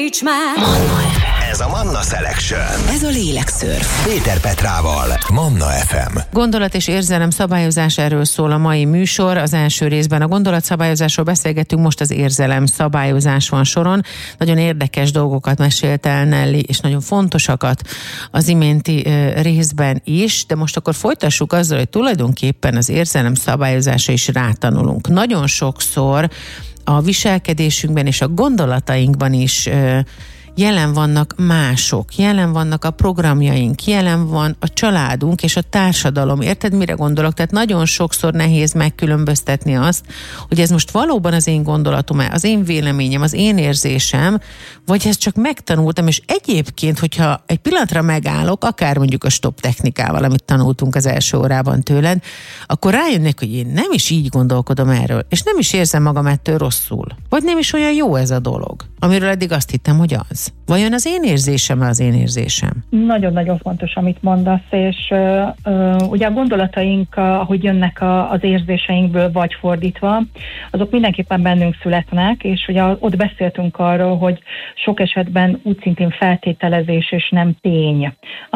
Ez a Manna Selection. Ez a lélekszörf. Péter Petrával, Manna FM. Gondolat és érzelem szabályozás, erről szól a mai műsor. Az első részben a gondolatszabályozásról beszélgettünk, most az érzelem szabályozás van soron. Nagyon érdekes dolgokat mesélt el Nelly, és nagyon fontosakat az iménti részben is, de most akkor folytassuk azzal, hogy tulajdonképpen az érzelem szabályozása is rátanulunk. Nagyon sokszor a viselkedésünkben és a gondolatainkban is jelen vannak mások, jelen vannak a programjaink, jelen van a családunk és a társadalom. Érted, mire gondolok? Tehát nagyon sokszor nehéz megkülönböztetni azt, hogy ez most valóban az én gondolatom-e, az én véleményem, az én érzésem, vagy ezt csak megtanultam, és egyébként, hogyha egy pillanatra megállok, akár mondjuk a stop technikával, amit tanultunk az első órában tőled, akkor rájönnek, hogy én nem is így gondolkodom erről, és nem is érzem magam ettől rosszul. Vagy nem is olyan jó ez a dolog, amiről eddig azt hittem, hogy az. Vajon az én érzésem az én érzésem? Nagyon-nagyon fontos, amit mondasz, és ugye a gondolataink, ahogy jönnek az érzéseinkből, vagy fordítva, azok mindenképpen bennünk születnek, és ugye ott beszéltünk arról, hogy sok esetben úgy szintén feltételezés és nem tény,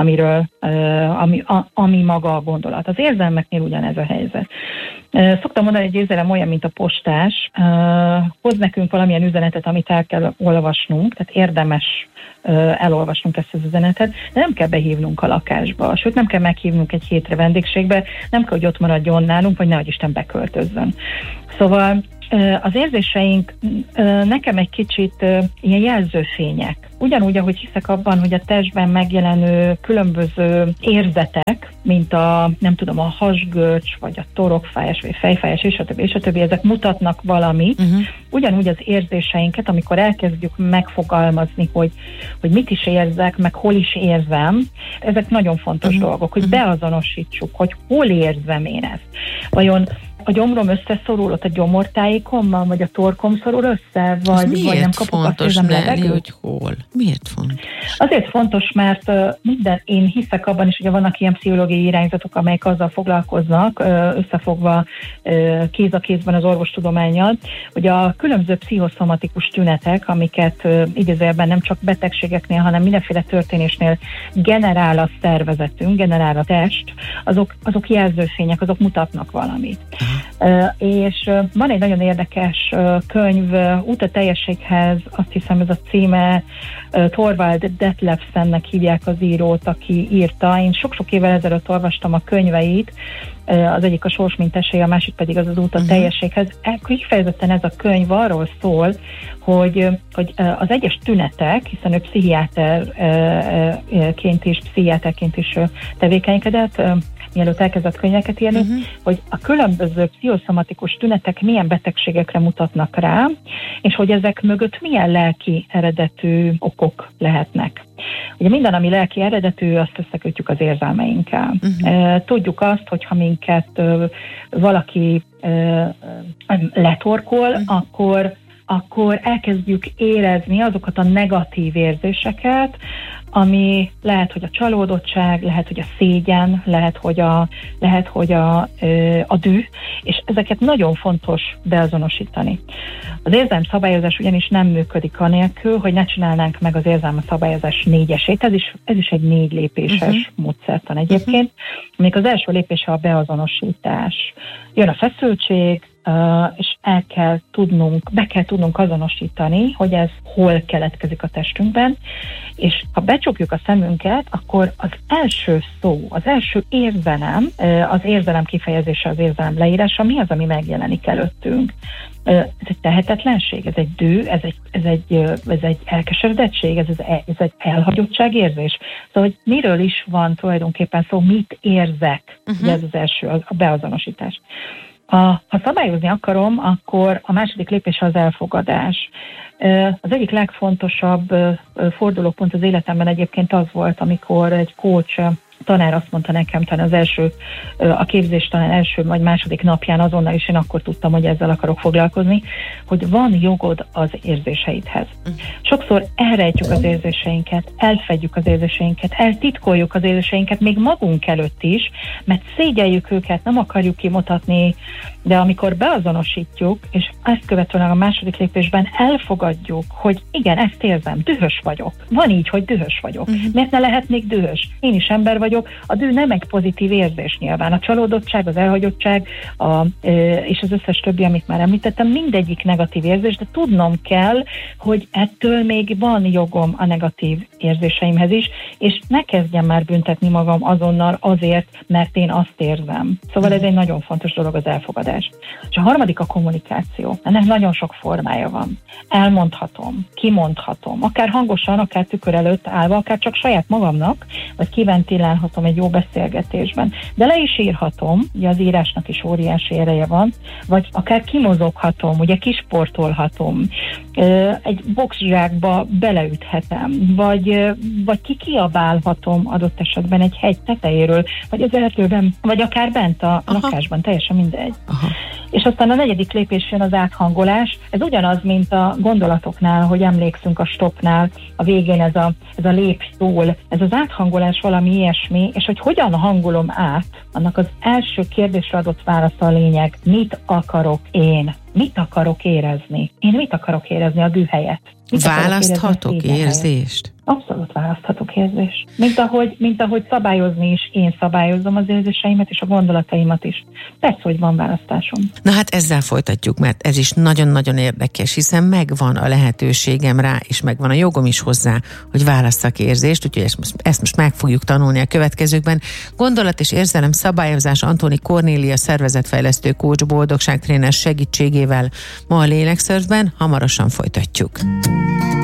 ami maga a gondolat. Az érzelmeknél ugyanez a helyzet. Szoktam mondani, hogy érzelem olyan, mint a postás. Hoz nekünk valamilyen üzenetet, amit el kell olvasnunk, tehát érdemes elolvasnunk ezt az üzenetet, de nem kell behívnunk a lakásba, sőt nem kell meghívnunk egy hétre vendégségbe, nem kell, hogy ott maradjon nálunk, vagy nehogy Isten beköltözzön. Szóval az érzéseink nekem egy kicsit ilyen jelzőfények. Ugyanúgy, ahogy hiszek abban, hogy a testben megjelenő különböző érzetek, mint a hasgörcs, vagy a torokfájás, vagy fejfájás, és a többi, ezek mutatnak valamit. Ugyanúgy az érzéseinket, amikor elkezdjük megfogalmazni, hogy mit is érzek, meg hol is érzem, ezek nagyon fontos dolgok, hogy beazonosítsuk, hogy hol érzem én ezt. Vajon a gyomrom összeszorul ott a gyomortáikommal, vagy a torkom szorul össze, vagy nem kapok azt érzem levegőt? Hogy hol? Miért fontos? Azért fontos, mert én hiszek abban is, hogy vannak ilyen pszichológiai irányzatok, amelyek azzal foglalkoznak, összefogva kéz a kézben az orvostudománnyal, hogy a különböző pszichoszomatikus tünetek, amiket idézőjelben nem csak betegségeknél, hanem mindenféle történésnél generál a szervezetünk, generál a test, azok jelzőfények, azok mutatnak valamit. És van egy nagyon érdekes könyv, Út a teljességhez, azt hiszem ez a címe, Thorvald Detlefsennek hívják az írót, aki írta. Én sok-sok évvel ezelőtt olvastam a könyveit, az egyik a Sors mint esély, a másik pedig az Út a teljességhez. Kifejezetten ez a könyv arról szól, hogy az egyes tünetek, hiszen ő pszichiáterként is tevékenykedett, mielőtt elkezdett könyveket írni, hogy a különböző pszichoszomatikus tünetek milyen betegségekre mutatnak rá, és hogy ezek mögött milyen lelki eredetű okok lehetnek. Ugye minden, ami lelki eredetű, azt összekötjük az érzelmeinkkel. Tudjuk azt, hogyha minket valaki letorkol, akkor elkezdjük érezni azokat a negatív érzéseket, ami lehet, hogy a csalódottság, lehet, hogy a szégyen, lehet, hogy a düh, és ezeket nagyon fontos beazonosítani. Az érzelmszabályozás ugyanis nem működik anélkül, hogy ne csinálnánk meg az érzelmszabályozás 4-esét. Ez is egy 4 lépéses módszertan egyébként. Még az első lépése a beazonosítás. Jön a feszültség, és be kell tudnunk azonosítani, hogy ez hol keletkezik a testünkben, és ha becsukjuk a szemünket, akkor az első szó, az első érzelem, az érzelem kifejezése, az érzelem leírása, mi az, ami megjelenik előttünk. Ez egy tehetetlenség, ez egy düh, ez egy elkeseredettség, ez egy elhagyottságérzés. Szóval, hogy miről is van tulajdonképpen szó, mit érzek, ugye ez az első, a beazonosítás. Ha szabályozni akarom, akkor a második lépés az elfogadás. Az egyik legfontosabb fordulópont az életemben egyébként az volt, amikor egy coach tanár azt mondta nekem, talán a képzés talán első vagy második napján azonnal, és én akkor tudtam, hogy ezzel akarok foglalkozni, hogy van jogod az érzéseidhez. Sokszor elrejtjük az érzéseinket, elfedjük az érzéseinket, eltitkoljuk az érzéseinket még magunk előtt is, mert szégyeljük őket, nem akarjuk kimutatni, de amikor beazonosítjuk, és ezt követően a második lépésben elfogadjuk, hogy igen, ezt érzem, dühös vagyok. Van így, hogy dühös vagyok. Miért ne lehetnék dühös? Én is ember vagyok. A düh nem egy pozitív érzés nyilván. A csalódottság, az elhagyottság, és az összes többi, amit már említettem, mindegyik negatív érzés, de tudnom kell, hogy ettől még van jogom a negatív érzéseimhez is, és ne kezdjem már büntetni magam azonnal azért, mert én azt érzem. Szóval ez egy nagyon fontos dolog, az elfogadás. És a harmadik a kommunikáció. Ennek nagyon sok formája van. Elmondhatom, kimondhatom, akár hangosan, akár tükör előtt állva, akár csak saját magamnak, vagy kiventilálhatom egy jó beszélgetésben. De le is írhatom, ugye az írásnak is óriási ereje van, vagy akár kimozoghatom, ugye kisportolhatom, egy boxzsákba beleüthetem, vagy kikiabálhatom adott esetben egy hegy tetejéről, vagy az erdőben, vagy akár bent a lakásban, teljesen mindegy. Aha. És aztán a negyedik lépés jön az áthangolás. Ez ugyanaz, mint a gondolatoknál, hogy emlékszünk a stopnál, a végén ez a lép szól. Ez az áthangolás valami ilyesmi, és hogy hogyan hangolom át, annak az első kérdésre adott válasz a lényeg. Mit akarok én? Mit akarok érezni? Én mit akarok érezni a düh helyett? Választhatok érzést? Abszolút választhatok érzést. Mint ahogy szabályozni is, én szabályozom az érzéseimet és a gondolataimat is. Persze, hogy van választásom. Na hát ezzel folytatjuk, mert ez is nagyon-nagyon érdekes, hiszen megvan a lehetőségem rá, és megvan a jogom is hozzá, hogy válasszak érzést, úgyhogy ezt most meg fogjuk tanulni a következőkben. Gondolat és érzelem szabályozás Antoni Kornélia szervezetfejlesztő coach, boldogságtréner segítségével ma a Lélekszörfben, hamarosan folytatjuk.